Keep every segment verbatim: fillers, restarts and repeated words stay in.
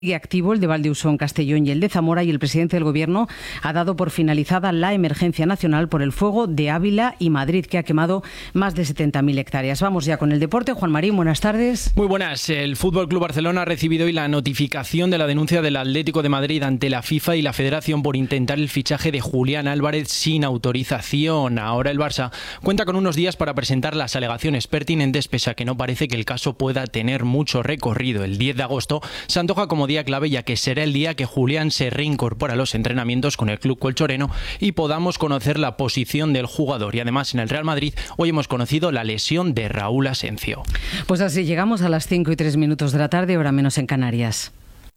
Sigue activo el de Valdeusón, Castellón y el de Zamora, y el presidente del Gobierno ha dado por finalizada la emergencia nacional por el fuego de Ávila y Madrid, que ha quemado más de setenta mil hectáreas. Vamos ya con el deporte. Juan Marín, buenas tardes. Muy buenas. El F C Barcelona ha recibido hoy la notificación de la denuncia del Atlético de Madrid ante la FIFA y la Federación por intentar el fichaje de Julián Álvarez sin autorización. Ahora el Barça cuenta con unos días para presentar las alegaciones pertinentes, pese a que no parece que el caso pueda tener mucho recorrido. El diez de agosto se antoja como día clave, ya que será el día que Julián se reincorpora a los entrenamientos con el club colchonero y podamos conocer la posición del jugador. Y además en el Real Madrid hoy hemos conocido la lesión de Raúl Asencio. Pues así llegamos a las cinco y tres minutos de la tarde, hora menos en Canarias.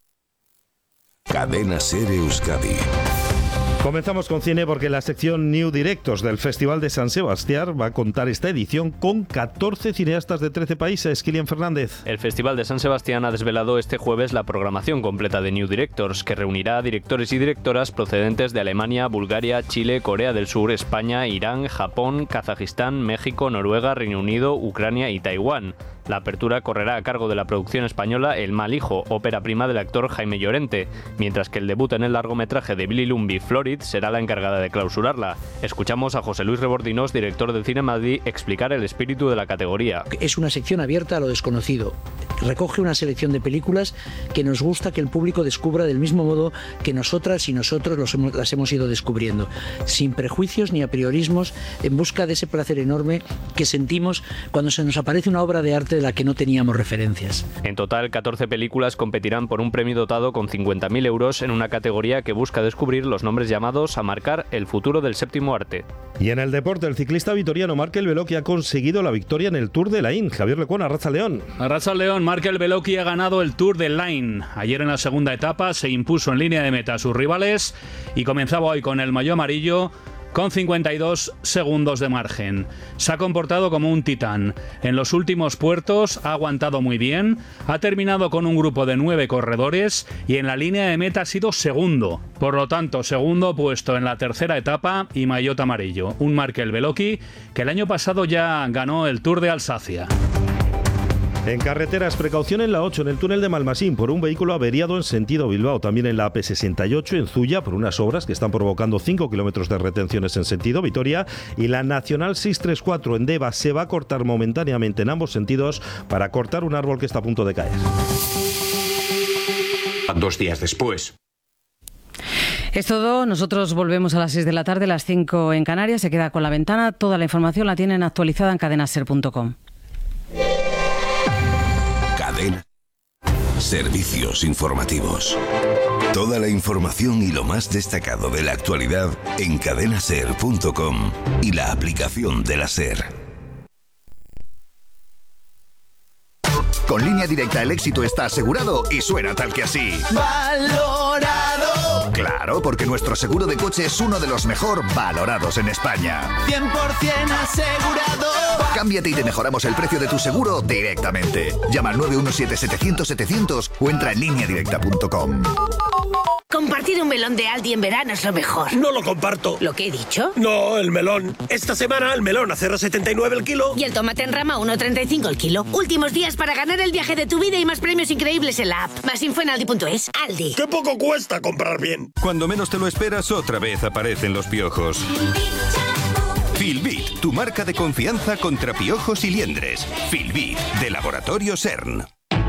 Cadena SER Euskadi. Comenzamos con cine porque la sección New Directos del Festival de San Sebastián va a contar esta edición con catorce cineastas de trece países. Kilian Fernández. El Festival de San Sebastián ha desvelado este jueves la programación completa de New Directors, que reunirá a directores y directoras procedentes de Alemania, Bulgaria, Chile, Corea del Sur, España, Irán, Japón, Kazajistán, México, Noruega, Reino Unido, Ucrania y Taiwán. La apertura correrá a cargo de la producción española El mal hijo, ópera prima del actor Jaime Llorente, mientras que el debut en el largometraje de Billy Lumby, Florid, será la encargada de clausurarla. Escuchamos a José Luis Rebordinos, director del Cine Madrid, explicar el espíritu de la categoría. Es una sección abierta a lo desconocido. Recoge una selección de películas que nos gusta que el público descubra del mismo modo que nosotras y nosotros los hemos, las hemos ido descubriendo, sin prejuicios ni apriorismos, en busca de ese placer enorme que sentimos cuando se nos aparece una obra de arte de la que no teníamos referencias. En total, catorce películas competirán por un premio dotado con cincuenta mil euros en una categoría que busca descubrir los nombres llamados a marcar el futuro del séptimo arte. Y en el deporte, el ciclista vitoriano Markel Beloki ha conseguido la victoria en el Tour de Laín. Javier Lecón, Arracha León. Arracha León, Markel Beloki ha ganado el Tour de Laín. Ayer en la segunda etapa se impuso en línea de meta a sus rivales y comenzaba hoy con el maillot amarillo con cincuenta y dos segundos de margen. Se ha comportado como un titán. En los últimos puertos ha aguantado muy bien, ha terminado con un grupo de nueve corredores y en la línea de meta ha sido segundo. Por lo tanto, segundo puesto en la tercera etapa y maillot amarillo. Un Markel Beloki que el año pasado ya ganó el Tour de Alsacia. En carreteras, precaución en la ocho, en el túnel de Malmasín, por un vehículo averiado en sentido Bilbao. También en la A P sesenta y ocho, en Zuya, por unas obras que están provocando cinco kilómetros de retenciones en sentido Vitoria. Y la Nacional seiscientos treinta y cuatro en Deva se va a cortar momentáneamente en ambos sentidos para cortar un árbol que está a punto de caer. Dos días después. Es todo, nosotros volvemos a las seis de la tarde, las cinco en Canarias. Se queda con La Ventana. Toda la información la tienen actualizada en cadena ser punto com. Cadena. Servicios informativos. Toda la información y lo más destacado de la actualidad en cadena ser punto com y la aplicación de la SER. Con Línea Directa el éxito está asegurado y suena tal que así. ¡Valorado! Claro, porque nuestro seguro de coche es uno de los mejor valorados en España. cien por ciento asegurado. Cámbiate y te mejoramos el precio de tu seguro directamente. Llama al nueve uno siete setecientos setecientos o entra en línea directa punto com. Compartir un melón de Aldi en verano es lo mejor. No lo comparto. ¿Lo que he dicho? No, el melón. Esta semana el melón a cero coma setenta y nueve el kilo. Y el tomate en rama a uno coma treinta y cinco el kilo. Últimos días para ganar el viaje de tu vida y más premios increíbles en la app. Más info en aldi punto es. Aldi. ¡Qué poco cuesta comprar bien! Cuando menos te lo esperas, otra vez aparecen los piojos. Filbit, tu marca de confianza contra piojos y liendres. Filbit, de Laboratorio CERN.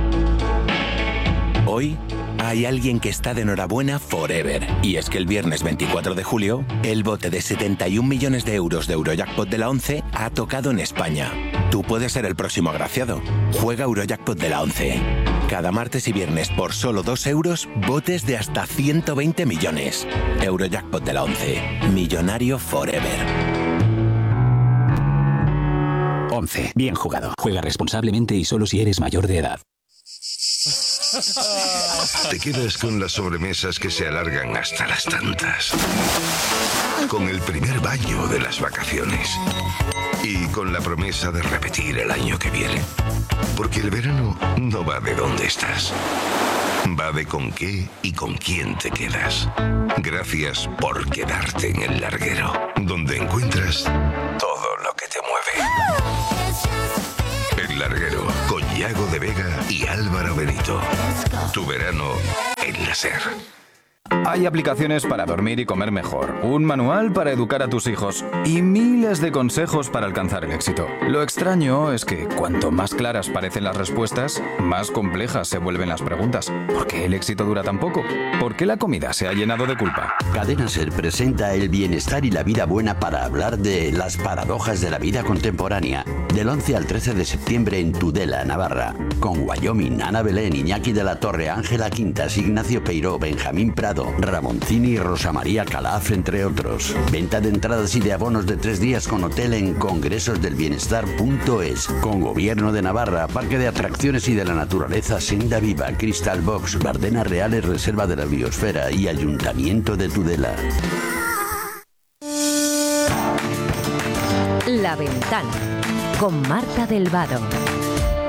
Hoy hay alguien que está de enhorabuena forever. Y es que el viernes veinticuatro de julio, el bote de setenta y un millones de euros de Eurojackpot de la once ha tocado en España. Tú puedes ser el próximo agraciado. Juega Eurojackpot de la once. Cada martes y viernes por solo dos euros, botes de hasta ciento veinte millones. Eurojackpot de la once. Millonario forever. once. Bien jugado. Juega responsablemente y solo si eres mayor de edad. Te quedas con las sobremesas que se alargan hasta las tantas. Con el primer baño de las vacaciones. Y con la promesa de repetir el año que viene. Porque el verano no va de dónde estás. Va de con qué y con quién te quedas. Gracias por quedarte en el larguero. Donde encuentras todo lo que te mueve. El Larguero, con Yago de Vega y Álvaro Benito. Tu verano en la SER. Hay aplicaciones para dormir y comer mejor, un manual para educar a tus hijos y miles de consejos para alcanzar el éxito. Lo extraño es que cuanto más claras parecen las respuestas, más complejas se vuelven las preguntas. ¿Por qué el éxito dura tan poco? ¿Por qué la comida se ha llenado de culpa? Cadena SER presenta el bienestar y la vida buena para hablar de las paradojas de la vida contemporánea. Del once al trece de septiembre en Tudela, Navarra. Con Wyoming, Ana Belén, Iñaki de la Torre, Ángela Quintas, Ignacio Peiró, Benjamín Prado, Ramoncini y Rosa María Calaf, entre otros. Venta de entradas y de abonos de tres días con hotel en congresosdelbienestar punto es. Con Gobierno de Navarra, Parque de Atracciones y de la Naturaleza Senda Viva, Crystal Box, Bardenas Reales, Reserva de la Biosfera y Ayuntamiento de Tudela. La Ventana con Marta del Vado.